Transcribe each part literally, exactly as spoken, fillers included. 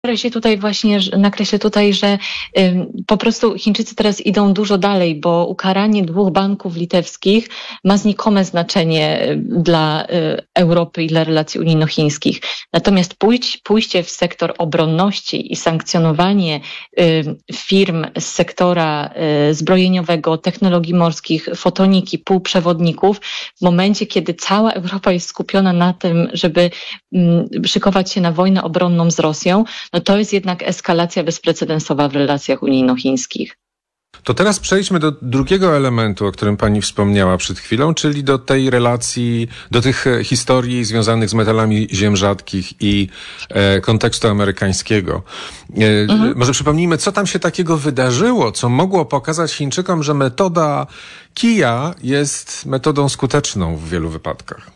Nakreślę tutaj właśnie, nakreślę tutaj, że ym, po prostu Chińczycy teraz idą dużo dalej, bo ukaranie dwóch banków litewskich ma znikome znaczenie dla y, Europy i dla relacji unijno-chińskich. Natomiast pójść, pójście w sektor obronności i sankcjonowanie y, firm z sektora y, zbrojeniowego, technologii morskich, fotoniki, półprzewodników, w momencie, kiedy cała Europa jest skupiona na tym, żeby y, szykować się na wojnę obronną z Rosją, no to jest jednak eskalacja bezprecedensowa w relacjach unijno-chińskich. To teraz przejdźmy do drugiego elementu, o którym pani wspomniała przed chwilą, czyli do tej relacji, do tych historii związanych z metalami ziem rzadkich i e, kontekstu amerykańskiego. E, mhm. Może przypomnijmy, co tam się takiego wydarzyło, co mogło pokazać Chińczykom, że metoda kija jest metodą skuteczną w wielu wypadkach.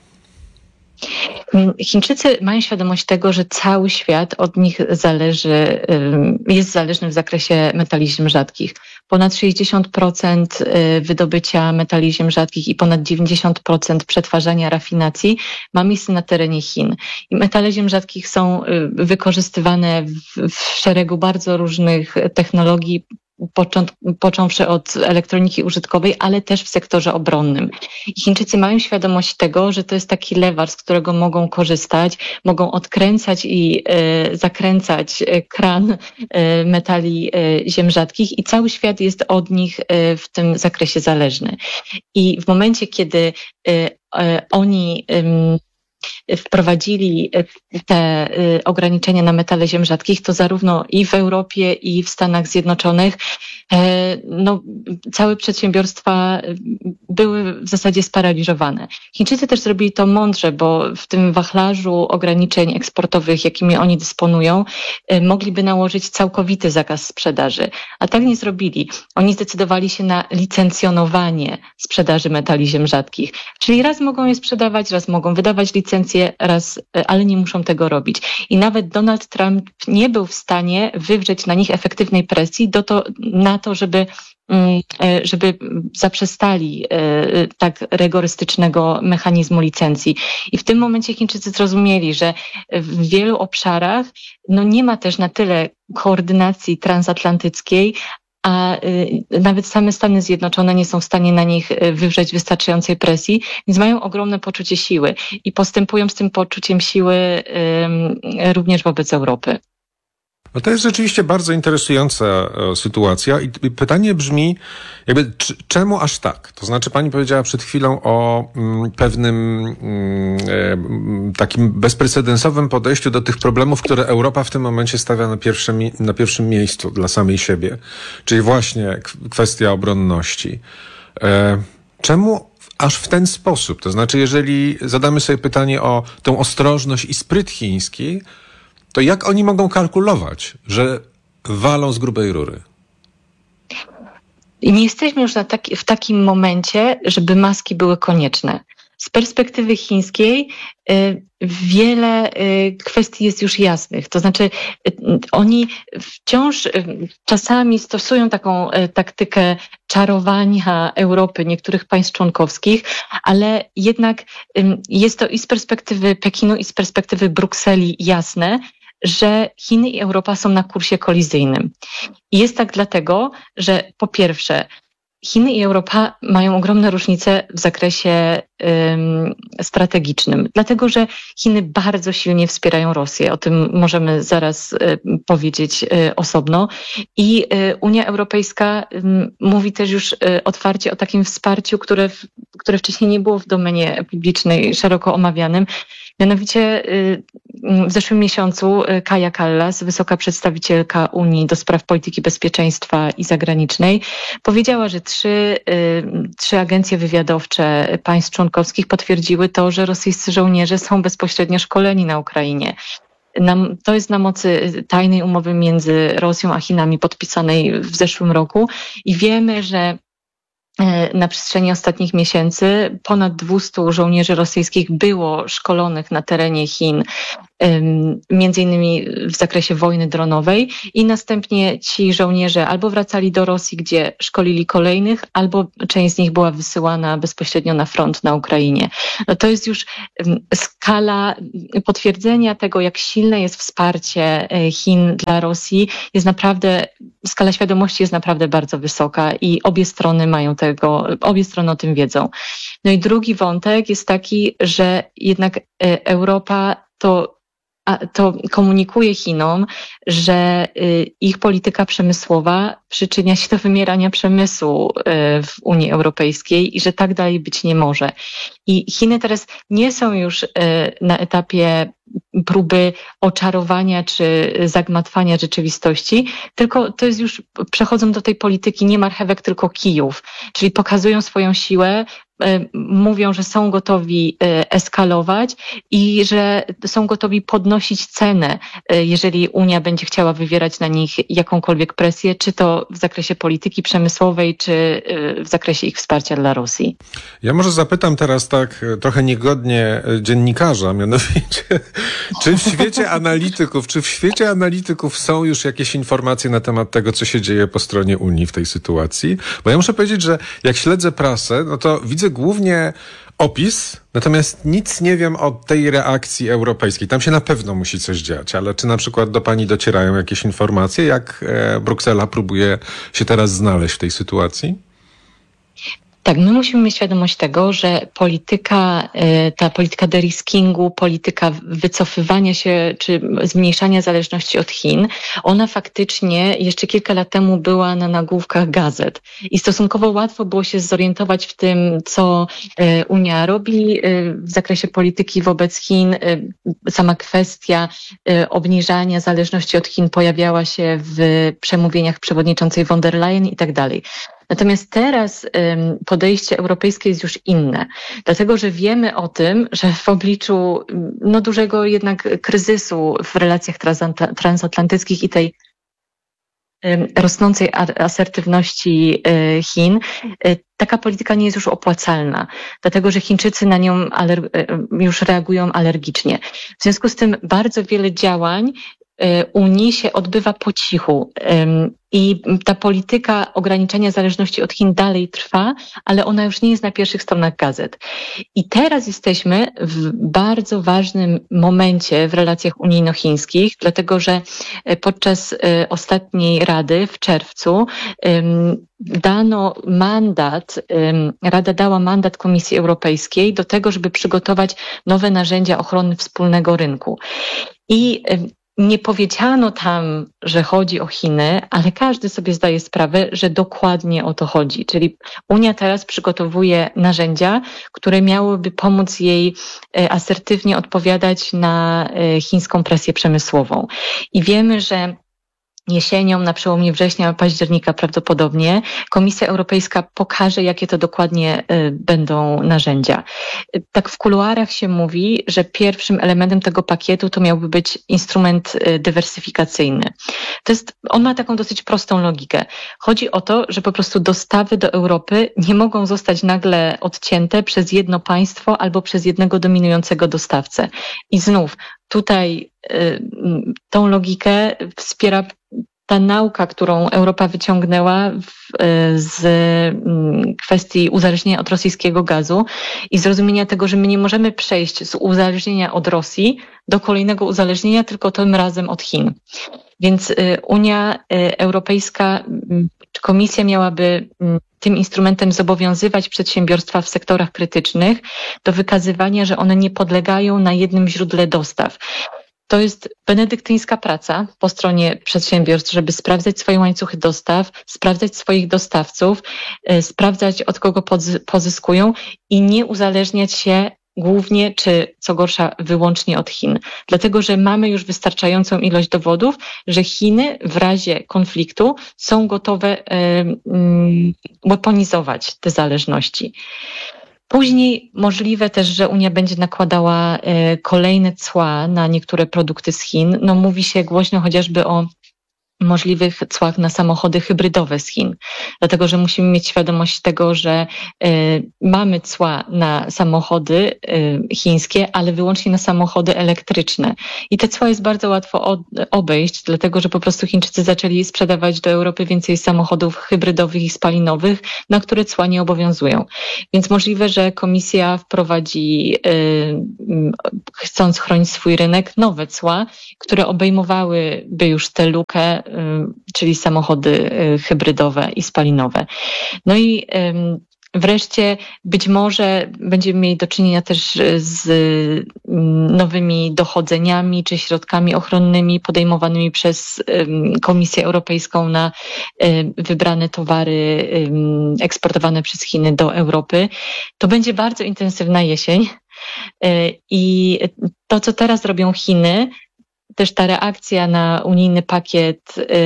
Chińczycy mają świadomość tego, że cały świat od nich zależy, jest zależny w zakresie metali ziem rzadkich. Ponad sześćdziesiąt procent wydobycia metali ziem rzadkich i ponad dziewięćdziesiąt procent przetwarzania rafinacji ma miejsce na terenie Chin. I metale ziem rzadkich są wykorzystywane w, w szeregu bardzo różnych technologii, począwszy od elektroniki użytkowej, ale też w sektorze obronnym. I Chińczycy mają świadomość tego, że to jest taki lewar, z którego mogą korzystać, mogą odkręcać i e, zakręcać kran e, metali e, ziem rzadkich i cały świat jest od nich e, w tym zakresie zależny. I w momencie, kiedy e, e, oni e, wprowadzili te ograniczenia na metale ziem rzadkich, to zarówno i w Europie, i w Stanach Zjednoczonych no, całe przedsiębiorstwa były w zasadzie sparaliżowane. Chińczycy też zrobili to mądrze, bo w tym wachlarzu ograniczeń eksportowych, jakimi oni dysponują, mogliby nałożyć całkowity zakaz sprzedaży. A tak nie zrobili. Oni zdecydowali się na licencjonowanie sprzedaży metali ziem rzadkich. Czyli raz mogą je sprzedawać, raz mogą wydawać licencje, raz, ale nie muszą tego robić. I nawet Donald Trump nie był w stanie wywrzeć na nich efektywnej presji do to, na to, żeby żeby zaprzestali tak rygorystycznego mechanizmu licencji. I w tym momencie Chińczycy zrozumieli, że w wielu obszarach no nie ma też na tyle koordynacji transatlantyckiej, a nawet same Stany Zjednoczone nie są w stanie na nich wywrzeć wystarczającej presji, więc mają ogromne poczucie siły i postępują z tym poczuciem siły również wobec Europy. No to jest rzeczywiście bardzo interesująca e, sytuacja i pytanie brzmi, jakby c- czemu aż tak? To znaczy pani powiedziała przed chwilą o mm, pewnym mm, e, takim bezprecedensowym podejściu do tych problemów, które Europa w tym momencie stawia na pierwszym, na pierwszym miejscu dla samej siebie, czyli właśnie k- kwestia obronności. E, czemu aż w ten sposób? To znaczy, jeżeli zadamy sobie pytanie o tę ostrożność i spryt chiński, to jak oni mogą kalkulować, że walą z grubej rury? I nie jesteśmy już na taki, w takim momencie, żeby maski były konieczne. Z perspektywy chińskiej y, wiele y, kwestii jest już jasnych. To znaczy y, oni wciąż y, czasami stosują taką y, taktykę czarowania Europy, niektórych państw członkowskich, ale jednak y, jest to i z perspektywy Pekinu, i z perspektywy Brukseli jasne, że Chiny i Europa są na kursie kolizyjnym. I jest tak dlatego, że po pierwsze Chiny i Europa mają ogromne różnice w zakresie ym, strategicznym, dlatego że Chiny bardzo silnie wspierają Rosję. O tym możemy zaraz y, powiedzieć y, osobno. I y, Unia Europejska y, mówi też już y, otwarcie o takim wsparciu, które, w, które wcześniej nie było w domenie publicznej szeroko omawianym. Mianowicie w zeszłym miesiącu Kaja Kallas, wysoka przedstawicielka Unii do spraw polityki bezpieczeństwa i zagranicznej, powiedziała, że trzy, trzy agencje wywiadowcze państw członkowskich potwierdziły to, że rosyjscy żołnierze są bezpośrednio szkoleni na Ukrainie. To jest na mocy tajnej umowy między Rosją a Chinami podpisanej w zeszłym roku i wiemy, że na przestrzeni ostatnich miesięcy ponad dwieście żołnierzy rosyjskich było szkolonych na terenie Chin, między innymi w zakresie wojny dronowej, i następnie ci żołnierze albo wracali do Rosji, gdzie szkolili kolejnych, albo część z nich była wysyłana bezpośrednio na front na Ukrainie. No to jest już skala potwierdzenia tego, jak silne jest wsparcie Chin dla Rosji. Jest naprawdę, skala świadomości jest naprawdę bardzo wysoka i obie strony mają tego, obie strony o tym wiedzą. No i drugi wątek jest taki, że jednak Europa to A to komunikuje Chinom, że ich polityka przemysłowa przyczynia się do wymierania przemysłu w Unii Europejskiej i że tak dalej być nie może. I Chiny teraz nie są już na etapie próby oczarowania czy zagmatwania rzeczywistości, tylko to jest już, przechodzą do tej polityki nie marchewek, tylko kijów, czyli pokazują swoją siłę, mówią, że są gotowi eskalować i że są gotowi podnosić cenę, jeżeli Unia będzie chciała wywierać na nich jakąkolwiek presję, czy to w zakresie polityki przemysłowej, czy w zakresie ich wsparcia dla Rosji. Ja może zapytam teraz tak trochę niegodnie dziennikarza, mianowicie, czy w świecie analityków, czy w świecie analityków są już jakieś informacje na temat tego, co się dzieje po stronie Unii w tej sytuacji? Bo ja muszę powiedzieć, że jak śledzę prasę, no to widzę głównie opis, natomiast nic nie wiem o tej reakcji europejskiej. Tam się na pewno musi coś dziać, ale czy na przykład do pani docierają jakieś informacje, jak Bruksela próbuje się teraz znaleźć w tej sytuacji? Tak, my musimy mieć świadomość tego, że polityka, ta polityka deriskingu, polityka wycofywania się czy zmniejszania zależności od Chin, ona faktycznie jeszcze kilka lat temu była na nagłówkach gazet i stosunkowo łatwo było się zorientować w tym, co Unia robi w zakresie polityki wobec Chin. Sama kwestia obniżania zależności od Chin pojawiała się w przemówieniach przewodniczącej von der Leyen i tak dalej. Natomiast teraz podejście europejskie jest już inne, dlatego że wiemy o tym, że w obliczu no, dużego jednak kryzysu w relacjach transatlantyckich i tej rosnącej asertywności Chin, taka polityka nie jest już opłacalna, dlatego że Chińczycy na nią już reagują alergicznie. W związku z tym bardzo wiele działań Unii się odbywa po cichu i ta polityka ograniczania zależności od Chin dalej trwa, ale ona już nie jest na pierwszych stronach gazet. I teraz jesteśmy w bardzo ważnym momencie w relacjach unijno-chińskich, dlatego że podczas ostatniej Rady w czerwcu dano mandat, Rada dała mandat Komisji Europejskiej do tego, żeby przygotować nowe narzędzia ochrony wspólnego rynku. I nie powiedziano tam, że chodzi o Chiny, ale każdy sobie zdaje sprawę, że dokładnie o to chodzi. Czyli Unia teraz przygotowuje narzędzia, które miałyby pomóc jej asertywnie odpowiadać na chińską presję przemysłową. I wiemy, że jesienią, na przełomie września, października prawdopodobnie Komisja Europejska pokaże, jakie to dokładnie y, będą narzędzia. Tak w kuluarach się mówi, że pierwszym elementem tego pakietu to miałby być instrument y, dywersyfikacyjny. To jest, on ma taką dosyć prostą logikę. Chodzi o to, że po prostu dostawy do Europy nie mogą zostać nagle odcięte przez jedno państwo albo przez jednego dominującego dostawcę. I znów tutaj y, tą logikę wspiera ta nauka, którą Europa wyciągnęła w, z kwestii uzależnienia od rosyjskiego gazu i zrozumienia tego, że my nie możemy przejść z uzależnienia od Rosji do kolejnego uzależnienia, tylko tym razem od Chin. Więc Unia Europejska, czy Komisja miałaby tym instrumentem zobowiązywać przedsiębiorstwa w sektorach krytycznych do wykazywania, że one nie podlegają na jednym źródle dostaw. To jest benedyktyńska praca po stronie przedsiębiorstw, żeby sprawdzać swoje łańcuchy dostaw, sprawdzać swoich dostawców, sprawdzać, od kogo pozyskują i nie uzależniać się głównie, czy co gorsza, wyłącznie od Chin. Dlatego, że mamy już wystarczającą ilość dowodów, że Chiny w razie konfliktu są gotowe um, weaponizować te zależności. Później możliwe też, że Unia będzie nakładała kolejne cła na niektóre produkty z Chin. No mówi się głośno chociażby o możliwych cłach na samochody hybrydowe z Chin. Dlatego, że musimy mieć świadomość tego, że y, mamy cła na samochody y, chińskie, ale wyłącznie na samochody elektryczne. I te cła jest bardzo łatwo od, obejść, dlatego, że po prostu Chińczycy zaczęli sprzedawać do Europy więcej samochodów hybrydowych i spalinowych, na które cła nie obowiązują. Więc możliwe, że Komisja wprowadzi, y, y, chcąc chronić swój rynek, nowe cła, które obejmowałyby już tę lukę, czyli samochody hybrydowe i spalinowe. No i wreszcie być może będziemy mieli do czynienia też z nowymi dochodzeniami czy środkami ochronnymi podejmowanymi przez Komisję Europejską na wybrane towary eksportowane przez Chiny do Europy. To będzie bardzo intensywna jesień i to, co teraz robią Chiny, też ta reakcja na unijny pakiet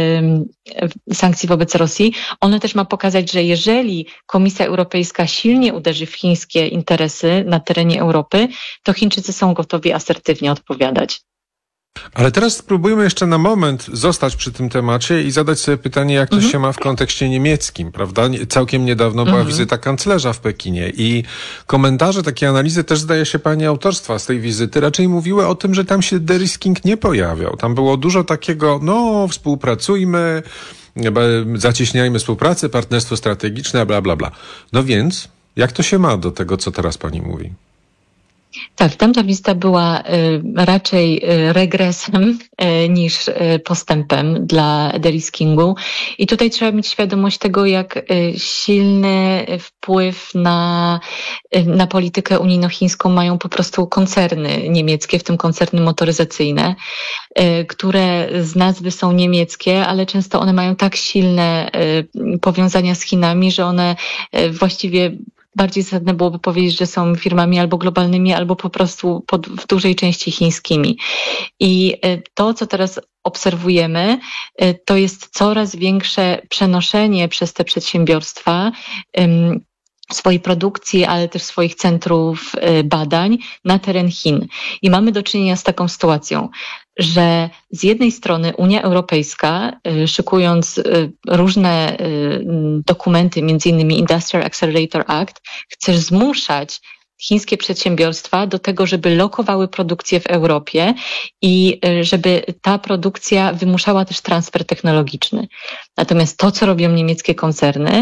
y, sankcji wobec Rosji, ona też ma pokazać, że jeżeli Komisja Europejska silnie uderzy w chińskie interesy na terenie Europy, to Chińczycy są gotowi asertywnie odpowiadać. Ale teraz spróbujmy jeszcze na moment zostać przy tym temacie i zadać sobie pytanie, jak to mhm. się ma w kontekście niemieckim, prawda? Całkiem niedawno była mhm. wizyta kanclerza w Pekinie i komentarze, takie analizy też, zdaje się, pani autorstwa z tej wizyty raczej mówiły o tym, że tam się de-risking nie pojawiał. Tam było dużo takiego, no współpracujmy, zacieśniajmy współpracę, partnerstwo strategiczne, bla, bla, bla. No więc, jak to się ma do tego, co teraz pani mówi? Tak, tamta wizyta była y, raczej y, regresem y, niż y, postępem dla de-riskingu i tutaj trzeba mieć świadomość tego, jak y, silny wpływ na, y, na politykę unijno-chińską mają po prostu koncerny niemieckie, w tym koncerny motoryzacyjne, y, które z nazwy są niemieckie, ale często one mają tak silne y, powiązania z Chinami, że one y, właściwie bardziej zasadne byłoby powiedzieć, że są firmami albo globalnymi, albo po prostu pod, w dużej części chińskimi. I to, co teraz obserwujemy, to jest coraz większe przenoszenie przez te przedsiębiorstwa um, swojej produkcji, ale też swoich centrów badań na teren Chin. I mamy do czynienia z taką sytuacją, że z jednej strony Unia Europejska, szykując różne dokumenty, między innymi Industrial Accelerator Act, chce zmuszać chińskie przedsiębiorstwa do tego, żeby lokowały produkcję w Europie i żeby ta produkcja wymuszała też transfer technologiczny. Natomiast to, co robią niemieckie koncerny,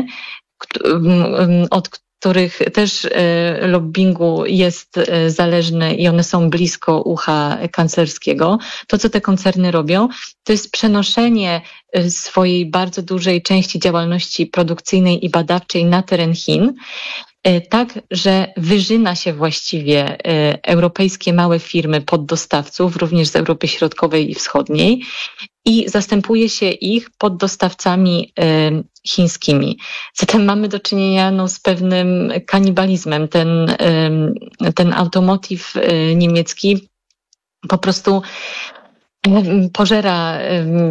od których też lobbingu jest zależny i one są blisko ucha kanclerskiego, to, co te koncerny robią, to jest przenoszenie swojej bardzo dużej części działalności produkcyjnej i badawczej na teren Chin, tak, że wyżyna się właściwie europejskie małe firmy poddostawców, również z Europy Środkowej i Wschodniej, i zastępuje się ich poddostawcami chińskimi. Zatem mamy do czynienia no, z pewnym kanibalizmem. Ten, ten automotive niemiecki po prostu pożera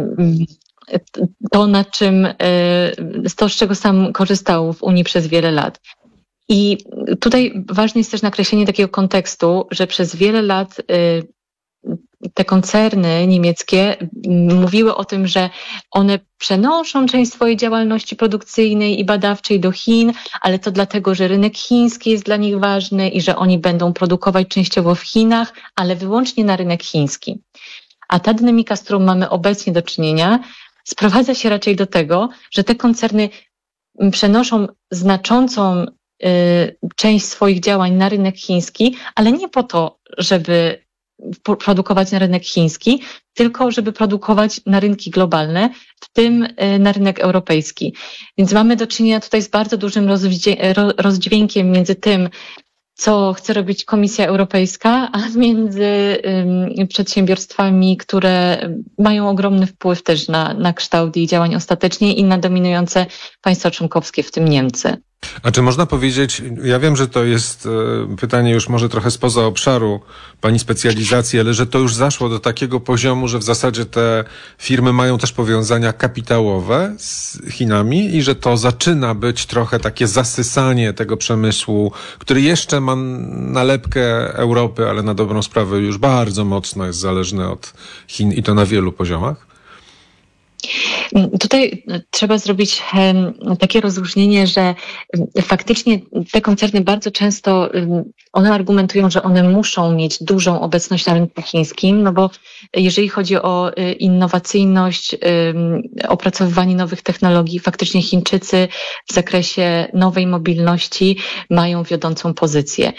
to, na czym, to, z czego sam korzystał w Unii przez wiele lat. I tutaj ważne jest też nakreślenie takiego kontekstu, że przez wiele lat te koncerny niemieckie mówiły o tym, że one przenoszą część swojej działalności produkcyjnej i badawczej do Chin, ale to dlatego, że rynek chiński jest dla nich ważny i że oni będą produkować częściowo w Chinach, ale wyłącznie na rynek chiński. A ta dynamika, z którą mamy obecnie do czynienia, sprowadza się raczej do tego, że te koncerny przenoszą znaczącą część swoich działań na rynek chiński, ale nie po to, żeby produkować na rynek chiński, tylko żeby produkować na rynki globalne, w tym na rynek europejski. Więc mamy do czynienia tutaj z bardzo dużym rozdźwiękiem między tym, co chce robić Komisja Europejska, a między um, przedsiębiorstwami, które mają ogromny wpływ też na, na kształt jej działań ostatecznie i na dominujące państwa członkowskie, w tym Niemcy. A czy można powiedzieć, ja wiem, że to jest e, pytanie już może trochę spoza obszaru pani specjalizacji, ale że to już zaszło do takiego poziomu, że w zasadzie te firmy mają też powiązania kapitałowe z Chinami i że to zaczyna być trochę takie zasysanie tego przemysłu, który jeszcze ma nalepkę Europy, ale na dobrą sprawę już bardzo mocno jest zależny od Chin i to na wielu poziomach? Tutaj trzeba zrobić takie rozróżnienie, że faktycznie te koncerny bardzo często, one argumentują, że one muszą mieć dużą obecność na rynku chińskim, no bo jeżeli chodzi o innowacyjność, opracowywanie nowych technologii, faktycznie Chińczycy w zakresie nowej mobilności mają wiodącą pozycję.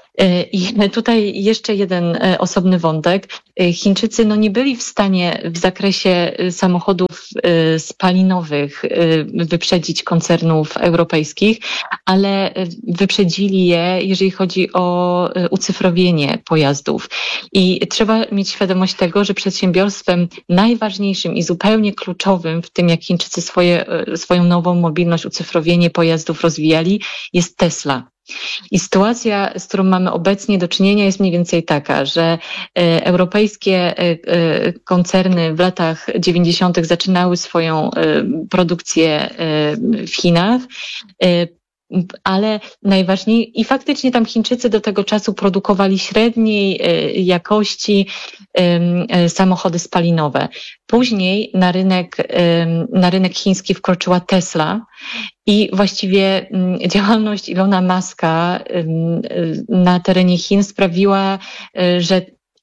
I tutaj jeszcze jeden osobny wątek. Chińczycy no nie byli w stanie w zakresie samochodów spalinowych wyprzedzić koncernów europejskich, ale wyprzedzili je, jeżeli chodzi o ucyfrowienie pojazdów. I trzeba mieć świadomość tego, że przedsiębiorstwem najważniejszym i zupełnie kluczowym w tym, jak Chińczycy swoje, swoją nową mobilność, ucyfrowienie pojazdów rozwijali, jest Tesla. I sytuacja, z którą mamy obecnie do czynienia, jest mniej więcej taka, że europejskie koncerny w latach dziewięćdziesiątych zaczynały swoją produkcję w Chinach, ale najważniej i faktycznie tam Chińczycy do tego czasu produkowali średniej jakości samochody spalinowe. Później na rynek, na rynek chiński wkroczyła Tesla i właściwie działalność Ilona Muska na terenie Chin sprawiła, że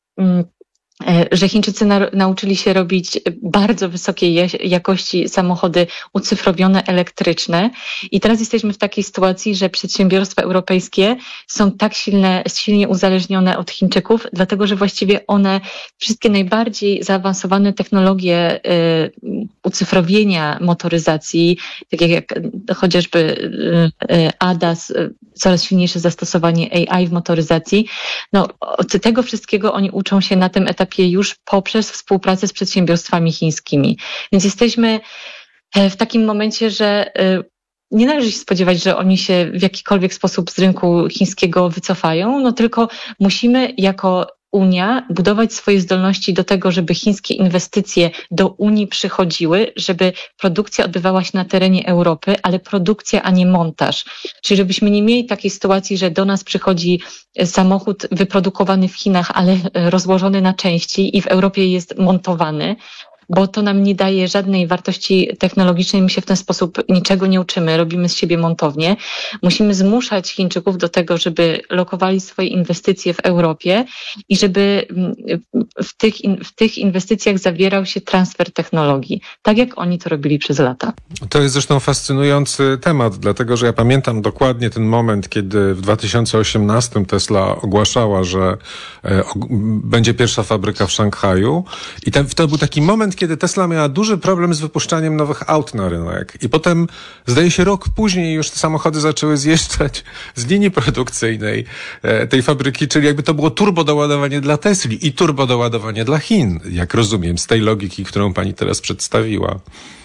że Chińczycy na, nauczyli się robić bardzo wysokiej jakości samochody ucyfrowione, elektryczne i teraz jesteśmy w takiej sytuacji, że przedsiębiorstwa europejskie są tak silne, silnie uzależnione od Chińczyków, dlatego że właściwie one wszystkie najbardziej zaawansowane technologie y, ucyfrowienia motoryzacji, takie jak chociażby y, y, A D A S, y, coraz silniejsze zastosowanie A I w motoryzacji, no od tego wszystkiego oni uczą się na tym etapie już poprzez współpracę z przedsiębiorstwami chińskimi. Więc jesteśmy w takim momencie, że nie należy się spodziewać, że oni się w jakikolwiek sposób z rynku chińskiego wycofają, no tylko musimy jako Unia budować swoje zdolności do tego, żeby chińskie inwestycje do Unii przychodziły, żeby produkcja odbywała się na terenie Europy, ale produkcja, a nie montaż. Czyli żebyśmy nie mieli takiej sytuacji, że do nas przychodzi samochód wyprodukowany w Chinach, ale rozłożony na części i w Europie jest montowany, bo to nam nie daje żadnej wartości technologicznej, my się w ten sposób niczego nie uczymy, robimy z siebie montownię. Musimy zmuszać Chińczyków do tego, żeby lokowali swoje inwestycje w Europie i żeby w tych, w tych inwestycjach zawierał się transfer technologii, tak jak oni to robili przez lata. To jest zresztą fascynujący temat, dlatego że ja pamiętam dokładnie ten moment, kiedy w dwa tysiące osiemnastym Tesla ogłaszała, że e, o, będzie pierwsza fabryka w Szanghaju i ten, to był taki moment, kiedy Tesla miała duży problem z wypuszczaniem nowych aut na rynek i potem, zdaje się, rok później już te samochody zaczęły zjeżdżać z linii produkcyjnej e, tej fabryki, czyli jakby to było turbodoładowanie dla Tesli i turbodoładowanie dla Chin, jak rozumiem, z tej logiki, którą pani teraz przedstawiła.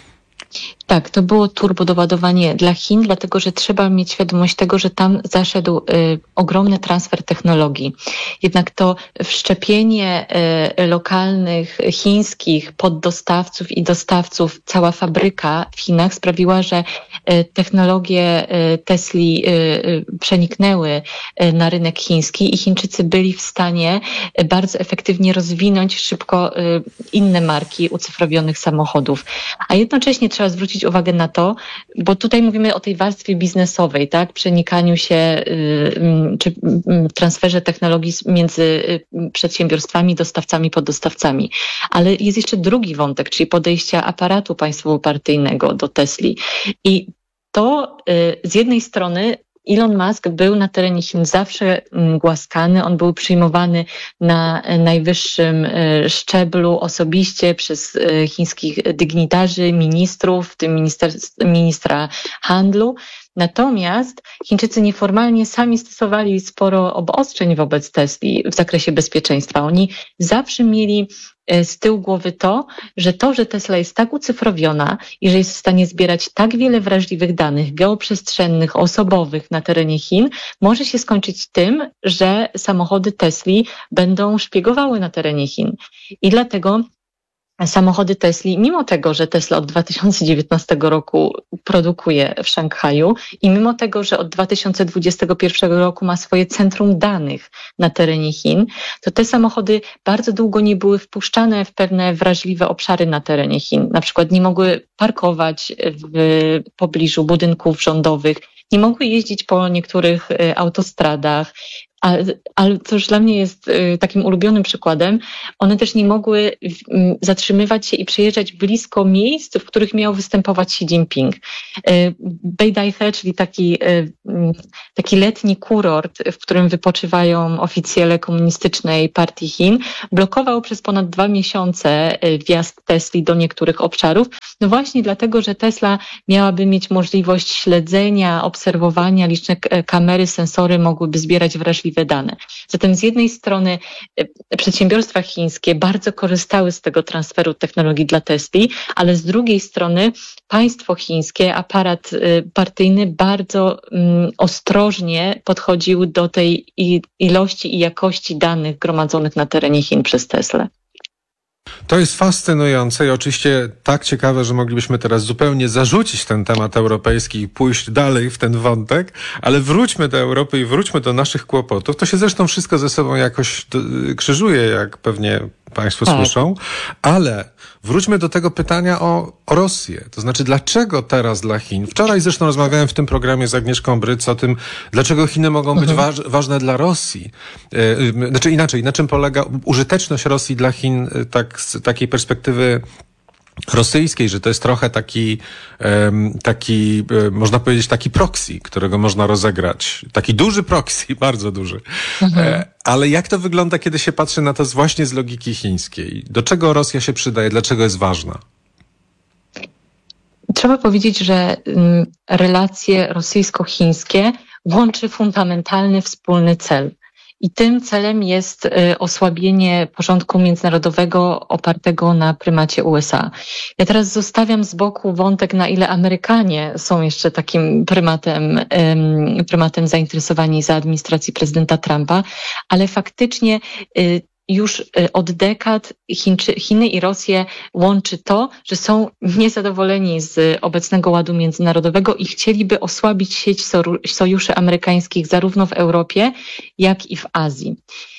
Tak, to było turbodoładowanie dla Chin, dlatego że trzeba mieć świadomość tego, że tam zaszedł y, ogromny transfer technologii. Jednak to wszczepienie y, lokalnych chińskich poddostawców i dostawców, cała fabryka w Chinach sprawiła, że y, technologie y, Tesli y, y, przeniknęły y, na rynek chiński i Chińczycy byli w stanie y, bardzo efektywnie rozwinąć szybko y, inne marki ucyfrowionych samochodów. A jednocześnie trzeba zwrócić uwagę na to, bo tutaj mówimy o tej warstwie biznesowej, tak, przenikaniu się czy transferze technologii między przedsiębiorstwami, dostawcami, poddostawcami. Ale jest jeszcze drugi wątek, czyli podejścia aparatu państwowo-partyjnego do Tesli. I to z jednej strony Elon Musk był na terenie Chin zawsze głaskany, on był przyjmowany na najwyższym szczeblu osobiście przez chińskich dygnitarzy, ministrów, w tym minister, ministra handlu. Natomiast Chińczycy nieformalnie sami stosowali sporo obostrzeń wobec Tesli w zakresie bezpieczeństwa. Oni zawsze mieli z tyłu głowy to, że to, że Tesla jest tak ucyfrowiona i że jest w stanie zbierać tak wiele wrażliwych danych geoprzestrzennych, osobowych na terenie Chin, może się skończyć tym, że samochody Tesli będą szpiegowały na terenie Chin. I dlatego samochody Tesli, mimo tego, że Tesla od dwa tysiące dziewiętnastego roku produkuje w Szanghaju i mimo tego, że od dwa tysiące dwudziestego pierwszego roku ma swoje centrum danych na terenie Chin, to te samochody bardzo długo nie były wpuszczane w pewne wrażliwe obszary na terenie Chin. Na przykład nie mogły parkować w pobliżu budynków rządowych, nie mogły jeździć po niektórych autostradach. Ale, ale co już dla mnie jest y, takim ulubionym przykładem, one też nie mogły y, zatrzymywać się i przyjeżdżać blisko miejsc, w których miał występować Xi Jinping. Y, Beidaihe, czyli taki, y, taki letni kurort, w którym wypoczywają oficjele komunistycznej partii Chin, blokował przez ponad dwa miesiące y, wjazd Tesli do niektórych obszarów. No właśnie dlatego, że Tesla miałaby mieć możliwość śledzenia, obserwowania, liczne kamery, sensory mogłyby zbierać wrażliwe dane. Zatem z jednej strony przedsiębiorstwa chińskie bardzo korzystały z tego transferu technologii dla Tesli, ale z drugiej strony państwo chińskie, aparat partyjny bardzo um, ostrożnie podchodził do tej ilości i jakości danych gromadzonych na terenie Chin przez Teslę. To jest fascynujące i oczywiście tak ciekawe, że moglibyśmy teraz zupełnie zarzucić ten temat europejski i pójść dalej w ten wątek, ale wróćmy do Europy i wróćmy do naszych kłopotów. To się zresztą wszystko ze sobą jakoś krzyżuje, jak pewnie Państwo tak słyszą, ale wróćmy do tego pytania o, o Rosję. To znaczy, dlaczego teraz dla Chin? Wczoraj zresztą rozmawiałem w tym programie z Agnieszką Bryc o tym, dlaczego Chiny mogą być mhm. waż, ważne dla Rosji. Yy, znaczy inaczej, na czym polega użyteczność Rosji dla Chin tak, z takiej perspektywy rosyjskiej, że to jest trochę taki, taki, można powiedzieć, taki proxy, którego można rozegrać. Taki duży proxy, bardzo duży. Mhm. Ale jak to wygląda, kiedy się patrzy na to właśnie z logiki chińskiej? Do czego Rosja się przydaje? Dlaczego jest ważna? Trzeba powiedzieć, że relacje rosyjsko-chińskie łączy fundamentalny wspólny cel. I tym celem jest osłabienie porządku międzynarodowego opartego na prymacie U S A. Ja teraz zostawiam z boku wątek, na ile Amerykanie są jeszcze takim prymatem, prymatem zainteresowani za administracji prezydenta Trumpa, ale faktycznie już od dekad Chińczy, Chiny i Rosję łączy to, że są niezadowoleni z obecnego ładu międzynarodowego i chcieliby osłabić sieć sojuszy amerykańskich zarówno w Europie, jak i w Azji.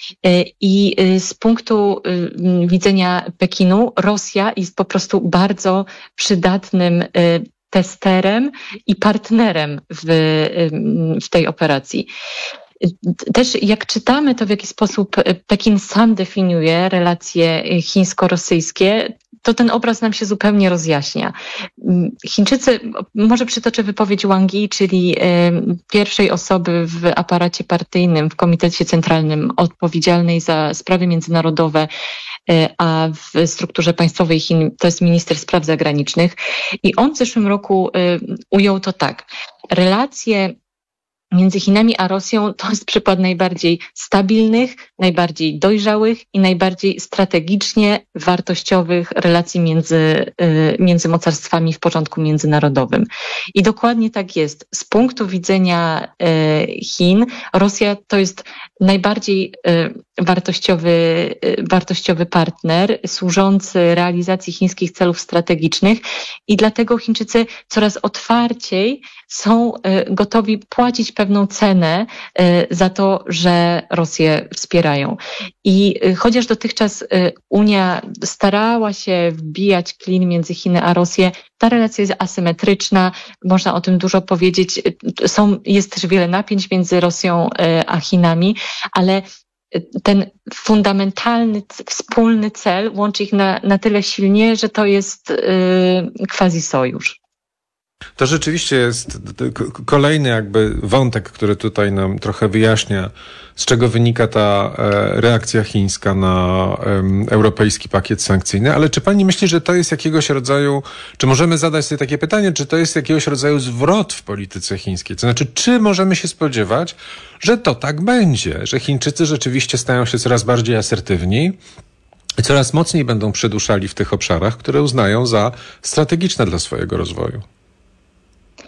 I z punktu widzenia Pekinu Rosja jest po prostu bardzo przydatnym testerem i partnerem w, w tej operacji. Też jak czytamy to, w jaki sposób Pekin sam definiuje relacje chińsko-rosyjskie, to ten obraz nam się zupełnie rozjaśnia. Chińczycy, może przytoczę wypowiedź Wang Yi, czyli pierwszej osoby w aparacie partyjnym, w Komitecie Centralnym odpowiedzialnej za sprawy międzynarodowe, a w strukturze państwowej Chin to jest minister spraw zagranicznych. I on w zeszłym roku ujął to tak. Relacje między Chinami a Rosją to jest przykład najbardziej stabilnych, najbardziej dojrzałych i najbardziej strategicznie wartościowych relacji między, między mocarstwami w porządku międzynarodowym. I dokładnie tak jest. Z punktu widzenia Chin Rosja to jest najbardziej wartościowy, wartościowy partner służący realizacji chińskich celów strategicznych i dlatego Chińczycy coraz otwarciej są gotowi płacić pewną cenę za to, że Rosję wspierają. I chociaż dotychczas Unia starała się wbijać klin między Chiny a Rosję, ta relacja jest asymetryczna, można o tym dużo powiedzieć. Są, jest też wiele napięć między Rosją a Chinami, ale ten fundamentalny, wspólny cel łączy ich na, na tyle silnie, że to jest yy, quasi sojusz. To rzeczywiście jest kolejny jakby wątek, który tutaj nam trochę wyjaśnia, z czego wynika ta reakcja chińska na europejski pakiet sankcyjny. Ale czy pani myśli, że to jest jakiegoś rodzaju, czy możemy zadać sobie takie pytanie, czy to jest jakiegoś rodzaju zwrot w polityce chińskiej? To znaczy, czy możemy się spodziewać, że to tak będzie, że Chińczycy rzeczywiście stają się coraz bardziej asertywni i coraz mocniej będą przyduszali w tych obszarach, które uznają za strategiczne dla swojego rozwoju?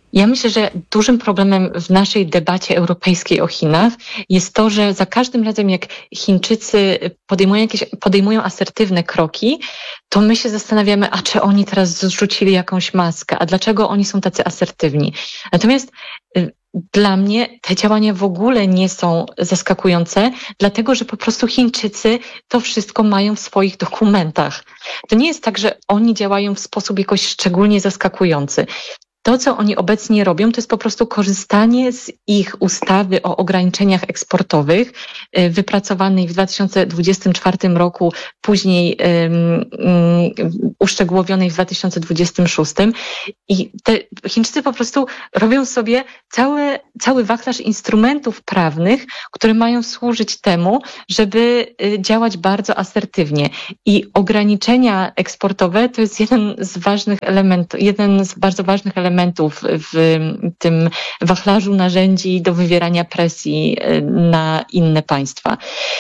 Ja myślę, że dużym problemem w naszej debacie europejskiej o Chinach jest to, że za każdym razem jak Chińczycy podejmują jakieś, podejmują asertywne kroki, to my się zastanawiamy, a czy oni teraz zrzucili jakąś maskę, a dlaczego oni są tacy asertywni. Natomiast dla mnie te działania w ogóle nie są zaskakujące, dlatego że po prostu Chińczycy to wszystko mają w swoich dokumentach. To nie jest tak, że oni działają w sposób jakoś szczególnie zaskakujący. To, co oni obecnie robią, to jest po prostu korzystanie z ich ustawy o ograniczeniach eksportowych, wypracowanej w dwa tysiące dwudziestym czwartym roku, później um, um, uszczegółowionej w dwa tysiące dwudziestym szóstym. I te Chińczycy po prostu robią sobie cały, cały wachlarz instrumentów prawnych, które mają służyć temu, żeby działać bardzo asertywnie. I ograniczenia eksportowe to jest jeden z ważnych elementów, jeden z bardzo ważnych elementów w tym wachlarzu narzędzi do wywierania presji na inne państwa.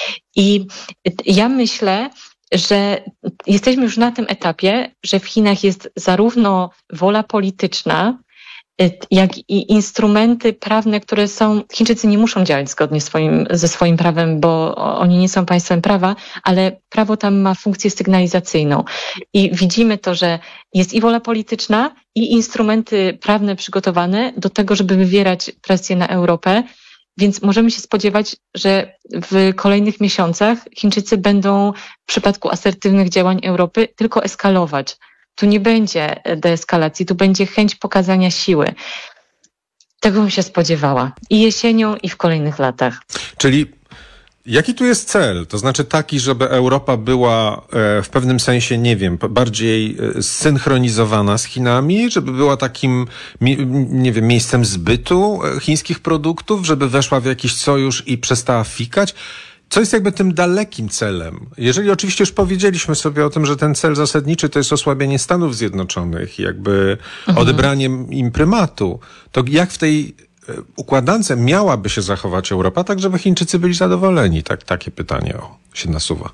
I ja myślę, że jesteśmy już na tym etapie, że w Chinach jest zarówno wola polityczna, jak i instrumenty prawne, które są... Chińczycy nie muszą działać zgodnie swoim, ze swoim prawem, bo oni nie są państwem prawa, ale prawo tam ma funkcję sygnalizacyjną. I widzimy to, że jest i wola polityczna, i instrumenty prawne przygotowane do tego, żeby wywierać presję na Europę. Więc możemy się spodziewać, że w kolejnych miesiącach Chińczycy będą w przypadku asertywnych działań Europy tylko eskalować. Tu nie będzie deeskalacji, tu będzie chęć pokazania siły. Tego bym się spodziewała. I jesienią, i w kolejnych latach. Czyli jaki tu jest cel? To znaczy taki, żeby Europa była w pewnym sensie, nie wiem, bardziej zsynchronizowana z Chinami, żeby była takim, nie wiem, miejscem zbytu chińskich produktów, żeby weszła w jakiś sojusz i przestała fikać? Co jest jakby tym dalekim celem? Jeżeli oczywiście już powiedzieliśmy sobie o tym, że ten cel zasadniczy to jest osłabienie Stanów Zjednoczonych, jakby mhm. odebranie im prymatu, to jak w tej układance miałaby się zachować Europa, tak żeby Chińczycy byli zadowoleni? Tak, takie pytanie o, się nasuwa.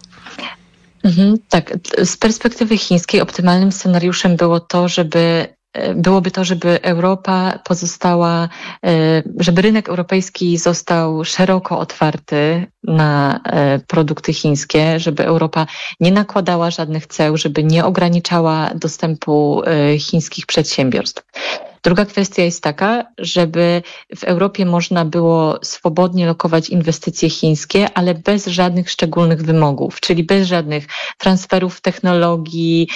Mhm, tak, z perspektywy chińskiej optymalnym scenariuszem było to, żeby byłoby to, żeby Europa pozostała, żeby rynek europejski został szeroko otwarty na produkty chińskie, żeby Europa nie nakładała żadnych ceł, żeby nie ograniczała dostępu chińskich przedsiębiorstw. Druga kwestia jest taka, żeby w Europie można było swobodnie lokować inwestycje chińskie, ale bez żadnych szczególnych wymogów, czyli bez żadnych transferów technologii,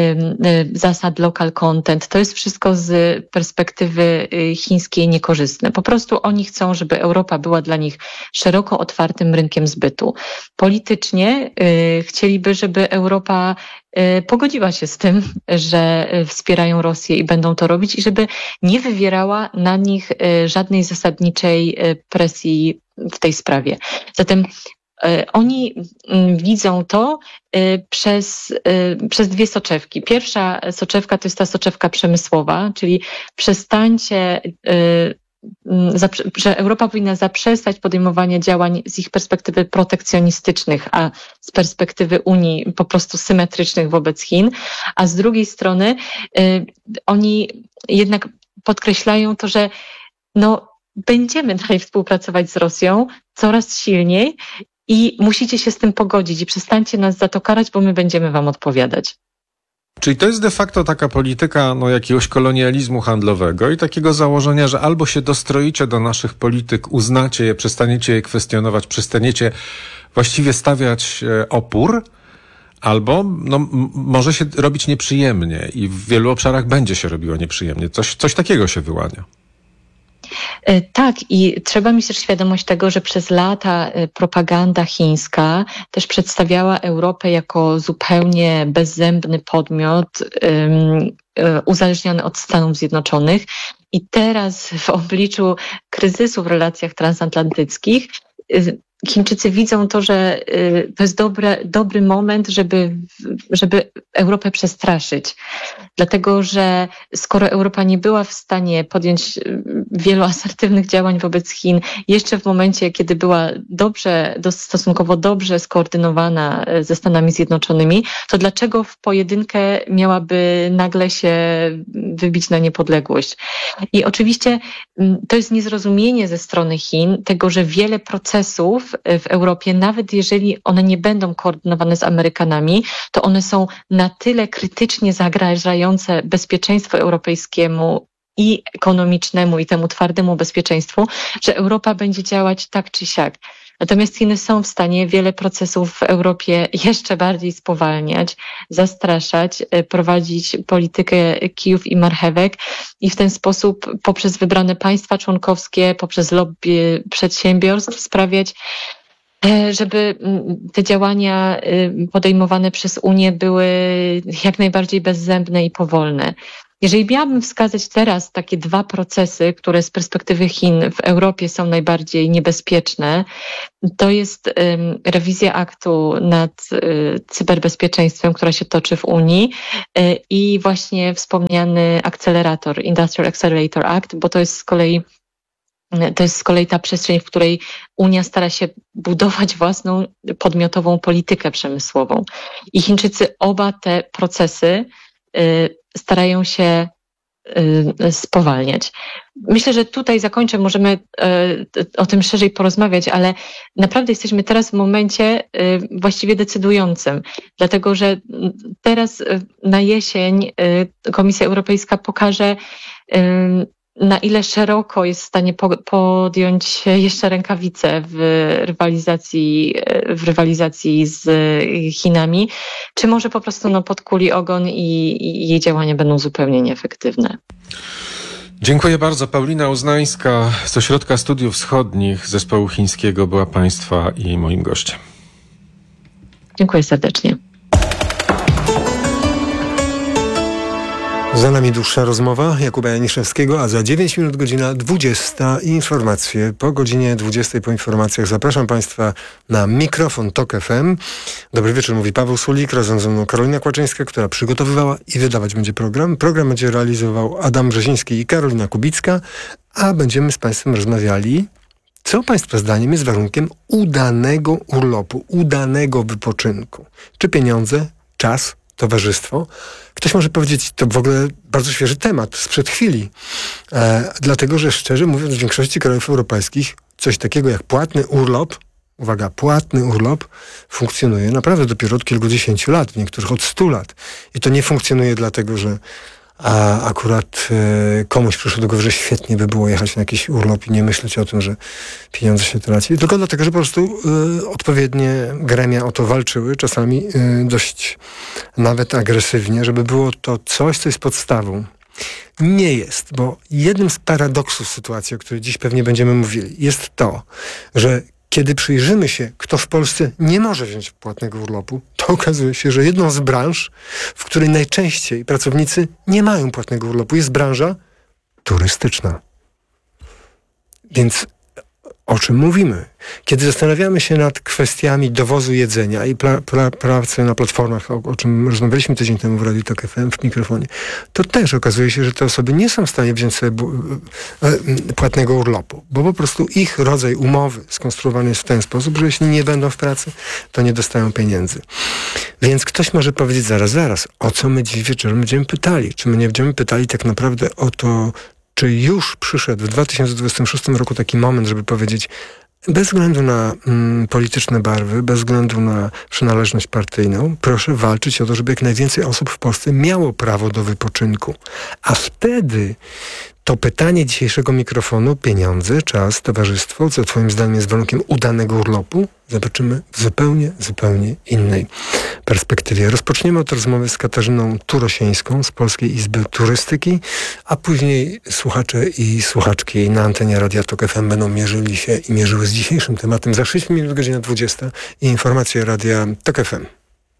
zasad local content. To jest wszystko z perspektywy chińskiej niekorzystne. Po prostu oni chcą, żeby Europa była dla nich szeroko otwartym rynkiem zbytu. Politycznie chcieliby, żeby Europa pogodziła się z tym, że wspierają Rosję i będą to robić i żeby nie wywierała na nich żadnej zasadniczej presji w tej sprawie. Zatem oni widzą to przez, przez dwie soczewki. Pierwsza soczewka to jest ta soczewka przemysłowa, czyli przestańcie że Europa powinna zaprzestać podejmowania działań z ich perspektywy protekcjonistycznych, a z perspektywy Unii po prostu symetrycznych wobec Chin, a z drugiej strony y, oni jednak podkreślają to, że no, będziemy dalej współpracować z Rosją coraz silniej i musicie się z tym pogodzić i przestańcie nas za to karać, bo my będziemy wam odpowiadać. Czyli to jest de facto taka polityka no, jakiegoś kolonializmu handlowego i takiego założenia, że albo się dostroicie do naszych polityk, uznacie je, przestaniecie je kwestionować, przestaniecie właściwie stawiać opór, albo no, m- może się robić nieprzyjemnie i w wielu obszarach będzie się robiło nieprzyjemnie. Coś, coś takiego się wyłania. Tak, i trzeba mieć też świadomość tego, że przez lata propaganda chińska też przedstawiała Europę jako zupełnie bezzębny podmiot um, uzależniony od Stanów Zjednoczonych. I teraz w obliczu kryzysu w relacjach transatlantyckich Chińczycy widzą to, że to jest dobre, dobry moment, żeby, żeby Europę przestraszyć. Dlatego, że skoro Europa nie była w stanie podjąć wielu asertywnych działań wobec Chin, jeszcze w momencie, kiedy była dobrze, stosunkowo dobrze skoordynowana ze Stanami Zjednoczonymi, to dlaczego w pojedynkę miałaby nagle się wybić na niepodległość. I oczywiście to jest niezrozumienie ze strony Chin tego, że wiele procesów w Europie, nawet jeżeli one nie będą koordynowane z Amerykanami, to one są na tyle krytycznie zagrażające bezpieczeństwu europejskiemu i ekonomicznemu, i temu twardemu bezpieczeństwu, że Europa będzie działać tak czy siak. Natomiast Chiny są w stanie wiele procesów w Europie jeszcze bardziej spowalniać, zastraszać, prowadzić politykę kijów i marchewek i w ten sposób poprzez wybrane państwa członkowskie, poprzez lobby przedsiębiorstw sprawiać, żeby te działania podejmowane przez Unię były jak najbardziej bezzębne i powolne. Jeżeli miałabym wskazać teraz takie dwa procesy, które z perspektywy Chin w Europie są najbardziej niebezpieczne, to jest um, rewizja aktu nad y, cyberbezpieczeństwem, która się toczy w Unii y, i właśnie wspomniany akcelerator, Industrial Accelerator Act, bo to jest z kolei To jest z kolei ta przestrzeń, w której Unia stara się budować własną podmiotową politykę przemysłową. I Chińczycy oba te procesy y, starają się y, spowalniać. Myślę, że tutaj zakończę, możemy y, o tym szerzej porozmawiać, ale naprawdę jesteśmy teraz w momencie y, właściwie decydującym, dlatego że teraz y, na jesień y, Komisja Europejska pokaże, y, na ile szeroko jest w stanie po, podjąć jeszcze rękawice w rywalizacji, w rywalizacji z Chinami, czy może po prostu no, podkuli ogon i, i jej działania będą zupełnie nieefektywne. Dziękuję bardzo. Paulina Uznańska z Ośrodka Studiów Wschodnich Zespołu Chińskiego była Państwa i moim gościem. Dziękuję serdecznie. Za nami dłuższa rozmowa Jakuba Janiszewskiego, a za dziewięć minut godzina dwudziesta i informacje. Po godzinie dwudziestej po informacjach zapraszam Państwa na mikrofon Tok F M. Dobry wieczór, mówi Paweł Sulik, razem ze mną Karolina Kłaczyńska, która przygotowywała i wydawać będzie program. Program będzie realizował Adam Brzeziński i Karolina Kubicka, a będziemy z Państwem rozmawiali, co Państwa zdaniem jest warunkiem udanego urlopu, udanego wypoczynku. Czy pieniądze, czas, towarzystwo? Ktoś może powiedzieć, to w ogóle bardzo świeży temat, sprzed chwili. E, dlatego, że szczerze mówiąc, w większości krajów europejskich coś takiego jak płatny urlop, uwaga, płatny urlop funkcjonuje naprawdę dopiero od kilkudziesięciu lat, w niektórych od stu lat. I to nie funkcjonuje dlatego, że a akurat e, komuś przyszło do głowy, że świetnie by było jechać na jakiś urlop i nie myśleć o tym, że pieniądze się traci. Tylko dlatego, że po prostu e, odpowiednie gremia o to walczyły, czasami e, dość nawet agresywnie, żeby było to coś, co jest podstawą. Nie jest, bo jednym z paradoksów sytuacji, o której dziś pewnie będziemy mówili, jest to, że kiedy przyjrzymy się, kto w Polsce nie może wziąć płatnego urlopu, to okazuje się, że jedną z branż, w której najczęściej pracownicy nie mają płatnego urlopu, jest branża turystyczna. Więc o czym mówimy? Kiedy zastanawiamy się nad kwestiami dowozu jedzenia i pra, pra, pracy na platformach, o, o czym rozmawialiśmy tydzień temu w Radiu Tok F M w mikrofonie, to też okazuje się, że te osoby nie są w stanie wziąć sobie bu, e, płatnego urlopu, bo po prostu ich rodzaj umowy skonstruowany jest w ten sposób, że jeśli nie będą w pracy, to nie dostają pieniędzy. Więc ktoś może powiedzieć, zaraz, zaraz, o co my dziś wieczorem będziemy pytali? Czy my nie będziemy pytali tak naprawdę o to, czy już przyszedł w dwa tysiące dwudziestym szóstym roku taki moment, żeby powiedzieć, bez względu na mm, polityczne barwy, bez względu na przynależność partyjną, proszę walczyć o to, żeby jak najwięcej osób w Polsce miało prawo do wypoczynku. A wtedy to pytanie dzisiejszego mikrofonu, pieniądze, czas, towarzystwo, co twoim zdaniem jest warunkiem udanego urlopu, zobaczymy w zupełnie, zupełnie innej perspektywie. Rozpoczniemy od rozmowy z Katarzyną Turosieńską z Polskiej Izby Turystyki, a później słuchacze i słuchaczki na antenie Radia Tok F M będą mierzyli się i mierzyły z dzisiejszym tematem. Za sześć minut godzina dwudziesta i informacje Radia Tok F M.